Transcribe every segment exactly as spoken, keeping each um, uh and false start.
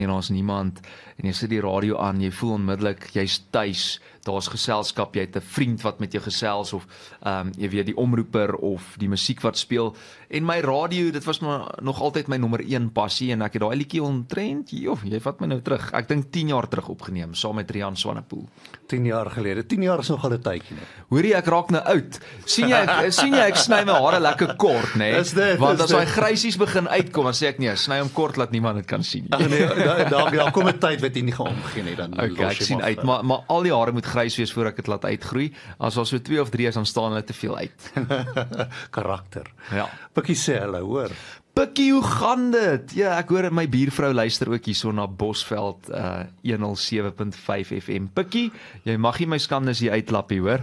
en daar's niemand, en jy sit die radio aan, jy voel onmiddellik, jy's tuis, daar's geselskap, jy het 'n vriend wat met jou gesels, of um, jy weet die omroeper, of die musiek wat speel, en my radio, dit was maar nog altyd my nommer een passie, en ek het daai liedjie ontrent, joh, jy vat my nou terug, ek dink tien jaar terug opgeneem, saam met Rian Swanepoel. tien jaar gelede, tien jaar is nogal 'n tydjie. Hoorie, ek raak nou oud. Sien jy, ek, sien jy, ek sny my hare lekker kort, nê? Is dit, Want is as daai dit. grysies begin uitkom, dan sê ek nee, sny hom kort, laat niemand dit kan sien nie. Ag nee, daar daar daar kom 'n tyd wat jy nie gaan omgee nie, dan Okay, los ek jy sien maar uit, af. maar, maar al die hare moet grys wees voor ek dit laat uitgroei. As daar so twee of drie is, dan staan hulle te veel uit. Karakter. Ja. Pikkie sê hallo, hoor. Pikkie, hoe gaan dit? Ja, ek hoor my buurvrou luister ook hierso na Bosveld uh, honderd sewe punt vyf F M. Pikkie, jy mag nie my skandes hier uitlappie, hoor.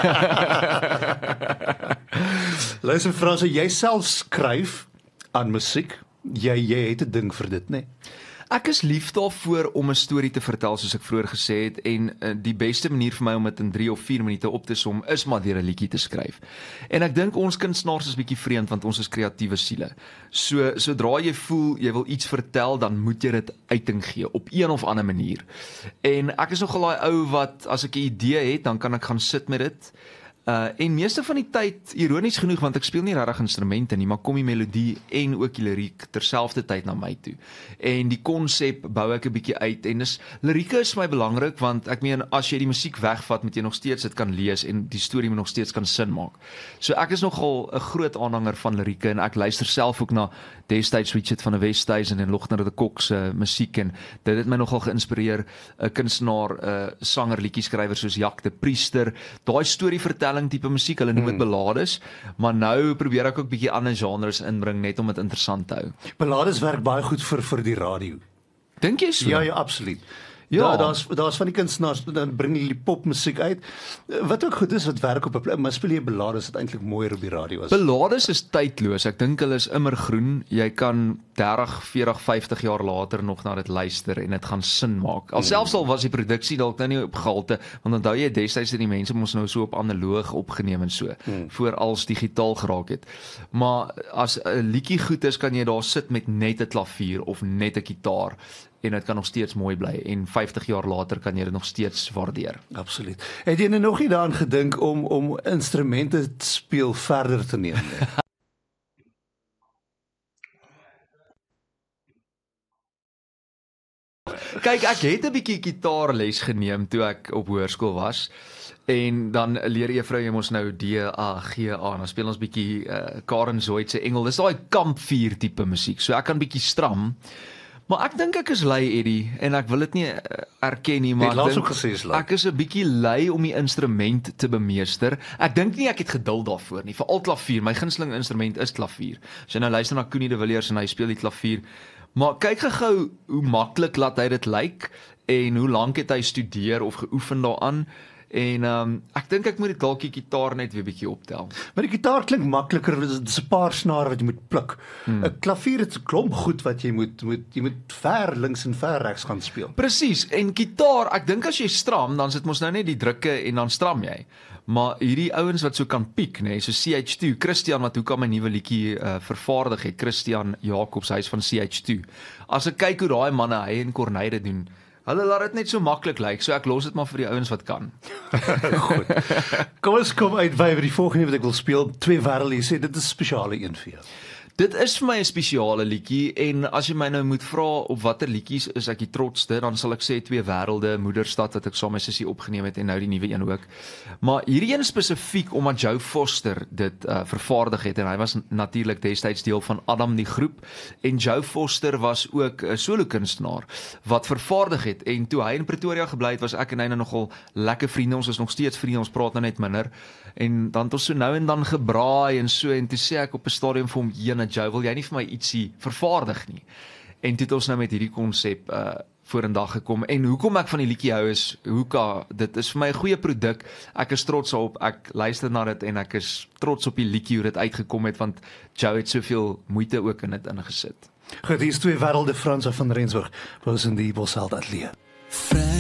Luister Frans, jy self skryf aan musiek. Jy jy het 'n ding vir dit, né? Nee? Ek is lief daarvoor om 'n storie te vertel, soos ek vroeër gesê het, en uh, die beste manier vir my om dit in drie of vier minute op te som, is maar deur 'n liedjie te skryf. En ek dink ons kunstenaars is bietjie vreemd, want ons is kreatiewe siele. So, sodra jy voel, jy wil iets vertel, dan moet jy dit uiting gee, op een of ander manier. En ek is nogal daai ou wat, as ek 'n idee het, dan kan ek gaan sit met dit, Uh, en meeste van die tyd, ironies genoeg, want ek speel nie regtig instrumente nie, maar kom die melodie en ook die liriek terselfdertyd na my toe. En die konsep bou ek 'n bietjie uit, en dis, lirieke is vir my belangrik, want ek meen, as jy die musiek wegvat, moet jy nog steeds dit kan lees, en die storie moet nog steeds kan sin maak. So ek is nogal 'n groot aanhanger van lirieke, en ek luister self ook na destyds Richard van der Westhuizen en Logner de Kok se musiek, en dit het my nogal geïnspireer, 'n kunstenaar, 'n sanger, liedjieskrywer soos Jack de Priester, daai storie vertel tipe musiek, hulle noem dit ballades, maar nou probeer ek ook bietjie ander genres inbring, net om dit interessant te hou. Ballades werk baie goed vir vir die radio. Dink jy so? Ja, ja, absoluut. Ja. Daar daar's daar's van die kunstenaars, dan bring hulle die popmusiek uit. Wat ook goed is, wat werk op 'n plek, maar speel jy ballades wat eintlik mooier op die radio is. Ballades is tydloos. Ek dink hulle is immergroen. Jy kan dertig, veertig, vyftig jaar later nog na dit luister en dit gaan sin maak. Alselfs al was die produksie dalk nou nie op gehalte, want onthou jy destyds het die mense mos nou so op analoog opgeneem en so, hmm. voor als digitaal geraak het. Maar as 'n liedjie goed is, kan jy daar sit met net 'n klavier of net 'n gitaar, en dit kan nog steeds mooi bly, en vyftig jaar later kan jy dit nog steeds waardeer. Absoluut. Het jy nou nog nie daaraan gedink om om instrumente te speel verder te neem nie? Kyk, ek het 'n bietjie gitaarles geneem toe ek op hoërskool was. En dan leer juffrou jy mos nou D A G A, dan speel ons bietjie uh, Karen Zoid se Engel. Dis daai kampvuur tipe musiek. So ek kan bietjie stram. Maar ek dink ek is lui, Eddie, en ek wil dit nie uh, erken nie, maar ek, ek, dink, gesê is lui. ek is 'n bietjie lui om die instrument te bemeester. Ek dink nie ek het geduld daarvoor nie, veral klavier. My gunsteling instrument is klavier. As jy nou luister na Koenie de Villiers en hy speel die klavier, maar kyk gou hoe maklik laat hy dit lyk, en hoe lank het hy studeer of geoefen daaraan. En um, ek dink ek moet die dalk die gitaar net weer bietjie optel. Maar die gitaar klink makliker, dit is 'n paar snare wat jy moet pluk. 'n hmm. Klavier het 'n klomp goed wat jy moet moet jy moet ver links en ver regs gaan speel. Presies, en gitaar, ek dink as jy stram, dan sit mos nou net die drukke en dan stram jy. Maar hierdie ouens wat so kan piek, nê, so C H two, Christian wat hoekom 'n nuwe liedjie uh, vervaardig het, Christian Jacobs, hy is van C H two. As ek kyk hoe daai manne, hy en Corneille dit doen, hulle laat dit net so maklik lyk, so ek los dit maar vir die ouens wat kan. Goed. Kom ons kom uit by die volgende wat ek wil speel, Twee Wêrelde. Jy sê dit is 'n spesiale een vir jou. Dit is vir my 'n spesiale liedjie, en as jy my nou moet vra op watter liedjies is ek die trotsste, dan sal ek sê Twee Wêrelde, Moederstad wat ek saam met my sussie opgeneem het, en nou die nuwe een ook. Maar hierdie een spesifiek omdat Joe Foster dit uh, vervaardig het, en hy was natuurlik destyds deel van Adam die groep, en Joe Foster was ook 'n solo kunstenaar wat vervaardig het, en toe hy in Pretoria gebly het, was ek en hy nou nogal lekker vriende, ons is nog steeds vriende, ons praat nou net minder, en dan het ons so nou en dan gebraai en so, en toe sê ek op 'n stadium vir hom, jene Joe, wil jy nie vir my ietsie vervaardig nie? En toe het ons nou met hierdie konsep uh, vorendag gekom, en hoekom ek van die liedjie hou is, Hoeka, dit is vir my 'n goeie produk, ek is trots op, ek luister na dit, en ek is trots op die liedjie hoe dit uitgekom het, want Joe het soveel moeite ook in dit ingesit. Goed, hier is Twee Wêrelde, Frans van Rensburg, was in die Bosveld Ateljee.